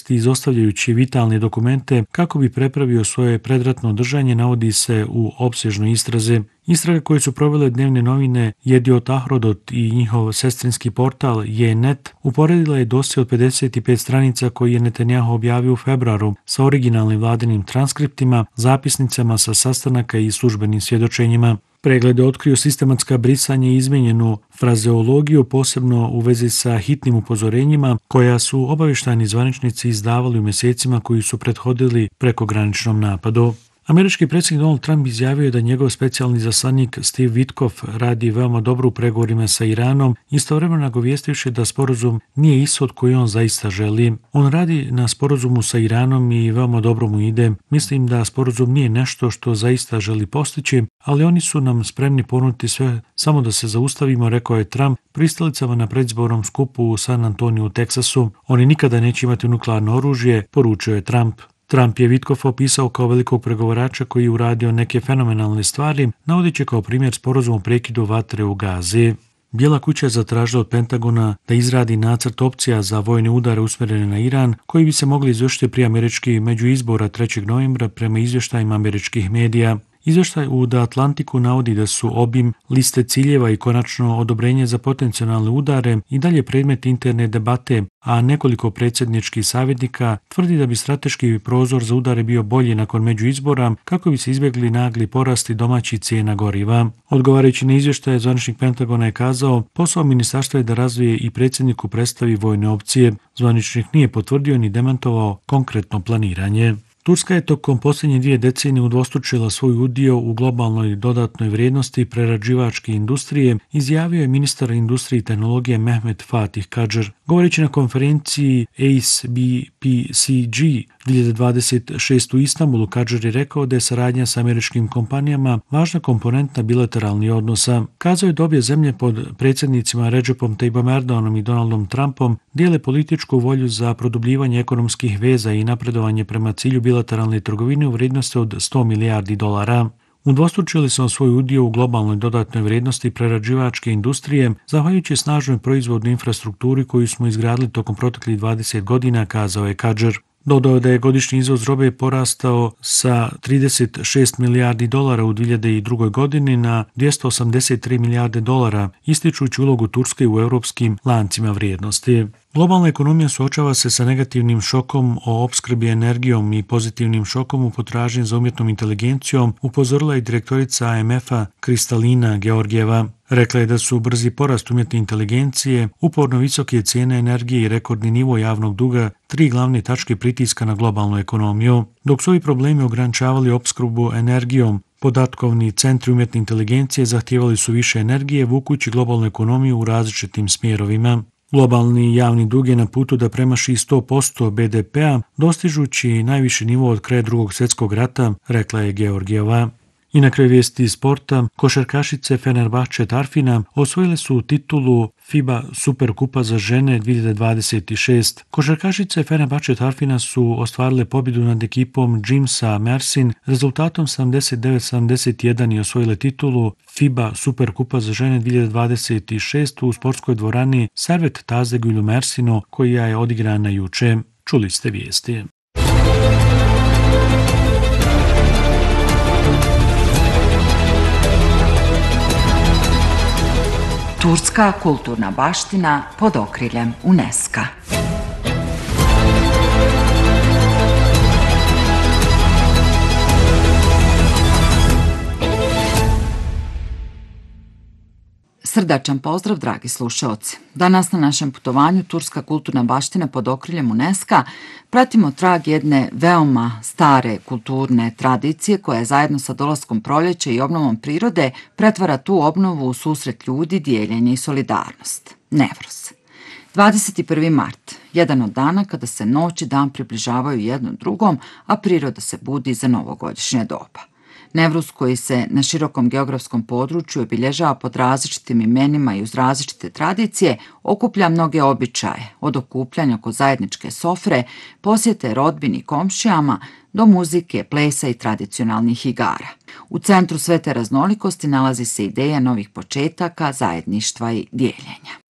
vlasti izostavljajući vitalne dokumente kako bi prepravio svoje predratno držanje, navodi se u opsežnoj istrazi. Istrage koje su provele dnevne novine Jediot Ahrodot i njihov sestrinski portal Je.net uporedila je dosje od 55 stranica koji je Netanjahu objavio u februaru sa originalnim vladinim transkriptima, zapisnicama sa sastanaka i službenim svjedočenjima. Pregled je otkrio sistematska brisanja i izmijenjenu frazeologiju, posebno u vezi sa hitnim upozorenjima koja su obavještajni zvaničnici izdavali u mjesecima koji su prethodili prekograničnom napadu. Američki predsjednik Donald Trump izjavio je da njegov specijalni izaslanik Steve Witkoff radi veoma dobro u pregovorima sa Iranom, istovremeno nagovjestivši da sporazum nije ishod koji on zaista želi. On radi na sporazumu sa Iranom i veoma dobro mu ide. Mislim da sporazum nije nešto što zaista želi postići, ali oni su nam spremni ponuditi sve samo da se zaustavimo, rekao je Trump pristalicama na predizbornom skupu u San Antoniju u Teksasu. Oni nikada neće imati nuklearno oružje, poručio je Trump. Trump je Witkoffa opisao kao velikog pregovarača koji je uradio neke fenomenalne stvari, navodeći kao primjer sporazum o prekidu vatre u Gazi. Bijela kuća je zatražila od Pentagona da izradi nacrt opcija za vojne udare usmjerene na Iran, koji bi se mogli izvršiti prije američkih međuizbora 3. novembra prema izvještajima američkih medija. Izvještaj u The Atlantiku navodi da su obim, liste ciljeva i konačno odobrenje za potencijalne udare i dalje predmet interne debate, a nekoliko predsjedničkih savjetnika tvrdi da bi strateški prozor za udare bio bolji nakon međuizbora kako bi se izbjegli nagli porasti domaćih cijena goriva. Odgovarajući na izvještaje, zvaničnik Pentagona je kazao, posao ministarstva je da razvije i predsjedniku predstavi vojne opcije. Zvaničnik nije potvrdio ni demantovao konkretno planiranje. Turska je tokom posljednje 2 decenije udvostručila svoj udio u globalnoj dodatnoj vrijednosti prerađivačke industrije, izjavio je ministar industrije i tehnologije Mehmet Fatih Kadžer. Govoreći na konferenciji ACE-BPCG 2026 u Istanbulu, Kadžer je rekao da je saradnja sa američkim kompanijama važna komponenta bilateralnih odnosa. Kazao je da obje zemlje pod predsjednicima Recepom Tayyipom Erdoganom i Donaldom Trumpom dijele političku volju za produbljivanje ekonomskih veza i napredovanje prema cilju bilateralne trgovine u vrijednosti od $100 milijardi. Udvostručili smo svoj udio u globalnoj dodatnoj vrijednosti prerađivačke industrije, zahvaljujući snažnoj proizvodnoj infrastrukturi koju smo izgradili tokom proteklih 20 godina, kazao je Kadžer. Dodao je da je godišnji izvoz robe porastao sa $36 milijardi u 2002. godini na $283 milijarde, ističući ulogu Turske u europskim lancima vrijednosti. Globalna ekonomija suočava se sa negativnim šokom o opskrbi energijom i pozitivnim šokom u potražnji za umjetnom inteligencijom, upozorila je direktorica IMF-a Kristalina Georgijeva. Rekla je da su brzi porast umjetne inteligencije, uporno visoke cijene energije i rekordni nivo javnog duga 3 glavne tačke pritiska na globalnu ekonomiju. Dok su ovi problemi ograničavali opskrbu energijom, podatkovni centri umjetne inteligencije zahtijevali su više energije, vukući globalnu ekonomiju u različitim smjerovima. Globalni javni dug je na putu da premaši 100% BDP-a, dostižući najviši nivo od kraja Drugog svjetskog rata, rekla je Georgijeva. I na kraju vijesti iz sporta, košarkašice Fenerbahče Tarfina osvojile su titulu FIBA Superkupa za žene 2026. Košarkašice Fenerbahče Tarfina su ostvarile pobjedu nad ekipom Jimsa Mersin rezultatom 79-71 i osvojile titulu FIBA Superkupa za žene 2026 u sportskoj dvorani Servet Tazegül u Mersinu, koja je odigrana juče. Čuli ste vijesti. Turska kulturna baština pod okriljem UNESCO-a. Srdačan pozdrav, dragi slušaoci. Danas na našem putovanju Turska kulturna baština pod okriljem UNESCO-a pratimo trag jedne veoma stare kulturne tradicije koja zajedno sa dolaskom proljeća i obnovom prirode pretvara tu obnovu u susret ljudi, dijeljenje i solidarnost. Nevruz. 21. mart, jedan od dana kada se noć i dan približavaju jedno drugom, a priroda se budi za novogodišnje doba. Nevruz, koji se na širokom geografskom području obilježava pod različitim imenima i uz različite tradicije, okuplja mnoge običaje, od okupljanja oko zajedničke sofre, posjete rodbini i komšijama, do muzike, plesa i tradicionalnih igara. U centru sve te raznolikosti nalazi se ideja novih početaka, zajedništva i dijeljenja.